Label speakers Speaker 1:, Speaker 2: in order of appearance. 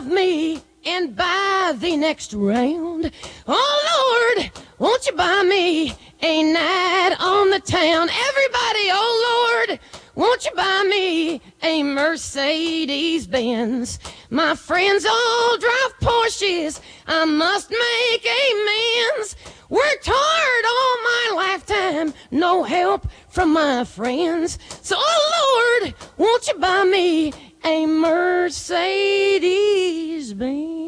Speaker 1: love me and buy the next round. Oh Lord, won't you buy me a night on the town? Everybody, oh Lord, won't you buy me a Mercedes-Benz? My friends all drive Porsches, I must make amends. Worked hard all my lifetime, no help from my friends. So, oh Lord, won't you buy me a Mercedes-Benz?